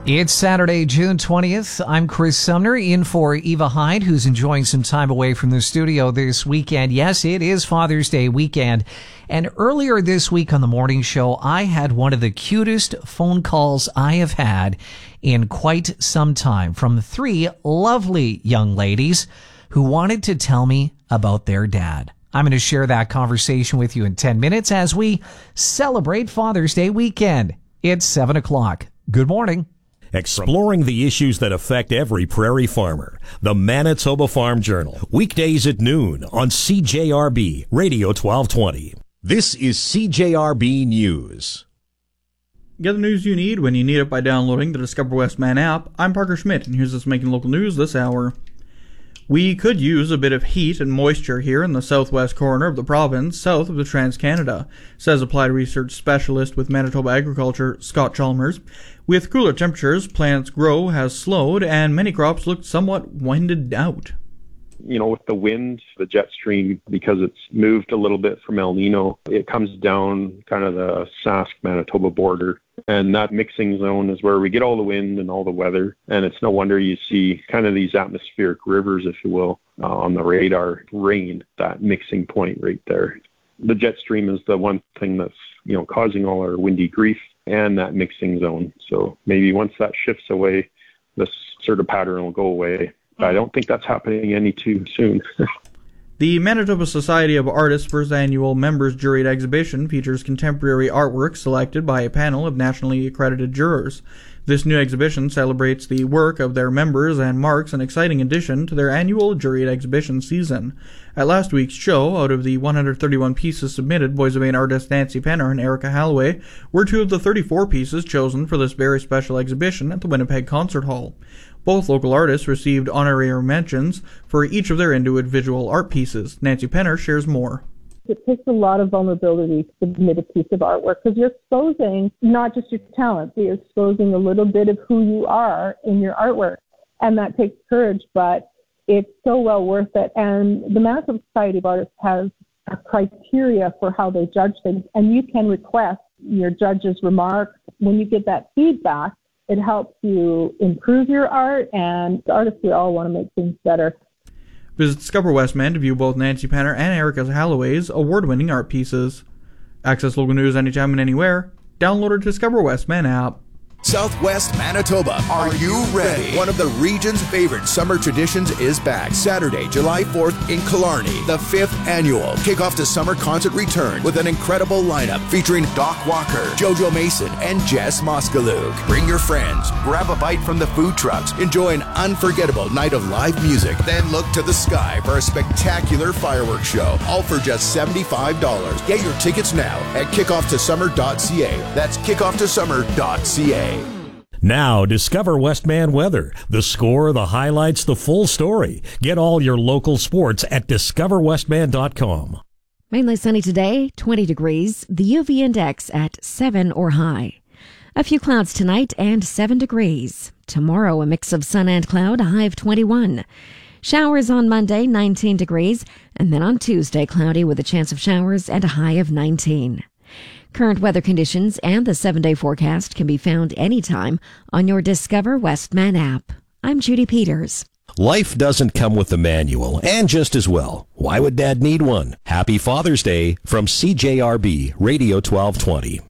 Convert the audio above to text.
It's Saturday, June 20th. I'm Chris Sumner, in for Eva Hyde, who's enjoying some time away from the studio this weekend. Yes, it is Father's Day weekend. And earlier this week on the morning show, I had one of the cutest phone calls I have had in quite some time from three lovely young ladies who wanted to tell me about their dad. I'm going to share that conversation with you in 10 minutes as we celebrate Father's Day weekend. It's 7 o'clock. Good morning. Exploring the issues that affect every prairie farmer. The Manitoba Farm Journal. Weekdays at noon on CJRB Radio 1220. This is CJRB News. Get the news you need when you need it by downloading the Discover Westman app. I'm Parker Schmidt, and here's what's making local news this hour. We could use a bit of heat and moisture here in the southwest corner of the province, south of the Trans-Canada, says applied research specialist with Manitoba Agriculture, Scott Chalmers. With cooler temperatures, plants' growth has slowed, and many crops look somewhat winded out. You know, with the wind, the jet stream, because it's moved a little bit from El Nino, it comes down kind of the Sask-Manitoba border. And that mixing zone is where we get all the wind and all the weather. And it's no wonder you see kind of these atmospheric rivers, if you will, on the radar rain, that mixing point right there. The jet stream is the one thing that's, you know, causing all our windy grief and that mixing zone. So maybe once that shifts away, this sort of pattern will go away. I don't think that's happening any too soon. The Manitoba Society of Artists' first annual members juried exhibition features contemporary artwork selected by a panel of nationally accredited jurors. This new exhibition celebrates the work of their members and marks an exciting addition to their annual juried exhibition season. At last week's show, out of the 131 pieces submitted, Boys of Maine artists Nancy Penner and Erica Holloway were two of the 34 pieces chosen for this very special exhibition at the Winnipeg Concert Hall. Both local artists received honorary mentions for each of their individual art pieces. Nancy Penner shares more. It takes a lot of vulnerability to submit a piece of artwork because you're exposing not just your talent, but you're exposing a little bit of who you are in your artwork. And that takes courage, but it's so well worth it. And the Manitoba Society of Artists has a criteria for how they judge things, and you can request your judge's remarks. When you get that feedback, it helps you improve your art, and artists, we all want to make things better. Visit Discover Westman to view both Nancy Penner and Erica Holloway's award-winning art pieces. Access local news anytime and anywhere. Download our Discover Westman app. Southwest Manitoba, are you ready? One of the region's favorite summer traditions is back. Saturday, July 4th in Killarney. The 5th annual Kickoff to Summer concert return with an incredible lineup featuring Doc Walker, Jojo Mason, and Jess Moskaluk. Bring your friends, grab a bite from the food trucks, enjoy an unforgettable night of live music, then look to the sky for a spectacular fireworks show, all for just $75. Get your tickets now at kickofftosummer.ca. That's kickofftosummer.ca. Now, discover Westman weather. The score, the highlights, the full story. Get all your local sports at discoverwestman.com. Mainly sunny today, 20 degrees. The UV index at 7 or high. A few clouds tonight and 7 degrees. Tomorrow, a mix of sun and cloud, a high of 21. Showers on Monday, 19 degrees. And then on Tuesday, cloudy with a chance of showers and a high of 19. Current weather conditions and the 7-day forecast can be found anytime on your Discover Westman app. I'm Judy Peters. Life doesn't come with a manual, and just as well. Why would Dad need one? Happy Father's Day from CJRB Radio 1220.